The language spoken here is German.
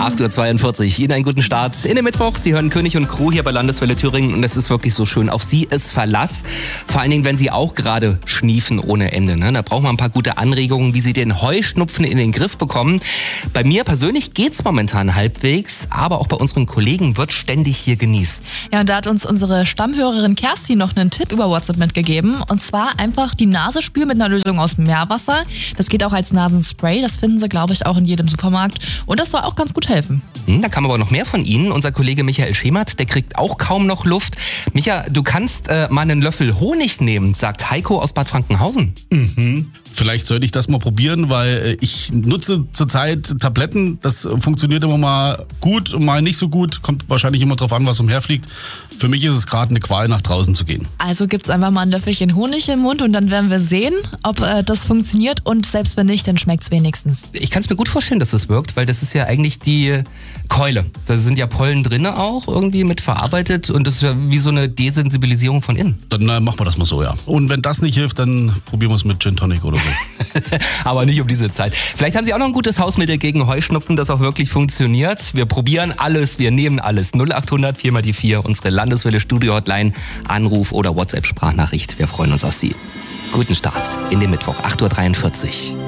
8.42 Uhr. Ihnen einen guten Start in den Mittwoch. Sie hören König und Crew hier bei Landeswelle Thüringen und es ist wirklich so schön. Auf Sie ist Verlass. Vor allen Dingen, wenn Sie auch gerade schniefen ohne Ende. Ne? Da braucht man ein paar gute Anregungen, wie Sie den Heuschnupfen in den Griff bekommen. Bei mir persönlich geht's momentan halbwegs, aber auch bei unseren Kollegen wird ständig hier genießt. Ja, und da hat uns unsere Stammhörerin Kerstin noch einen Tipp über WhatsApp mitgegeben. Und zwar einfach die Nase spülen mit einer Lösung aus Meerwasser. Das geht auch als Nasenspray. Das finden Sie, glaube ich, auch in jedem Supermarkt. Und das soll auch ganz gut helfen. Da kam aber noch mehr von Ihnen. Unser Kollege Michael Schemert, der kriegt auch kaum noch Luft. Micha, du kannst mal einen Löffel Honig nehmen, sagt Heiko aus Bad Frankenhausen. Vielleicht sollte ich das mal probieren, weil ich nutze zurzeit Tabletten. Das funktioniert immer mal gut und mal nicht so gut. Kommt wahrscheinlich immer drauf an, was umherfliegt. Für mich ist es gerade eine Qual, nach draußen zu gehen. Also gibt's einfach mal ein Löffelchen Honig im Mund und dann werden wir sehen, ob das funktioniert. Und selbst wenn nicht, dann schmeckt's wenigstens. Ich kann es mir gut vorstellen, dass das wirkt, weil das ist ja eigentlich die Keule. Da sind ja Pollen drin auch irgendwie mit verarbeitet und das ist ja wie so eine Desensibilisierung von innen. Dann machen wir das mal so, ja. Und wenn das nicht hilft, dann probieren wir es mit Gin Tonic oder so. Aber nicht um diese Zeit. Vielleicht haben Sie auch noch ein gutes Hausmittel gegen Heuschnupfen, das auch wirklich funktioniert. Wir probieren alles, wir nehmen alles. 0800 4x4, unsere Landeswelle Studio Hotline, Anruf oder WhatsApp-Sprachnachricht. Wir freuen uns auf Sie. Guten Start in den Mittwoch, 8.43 Uhr.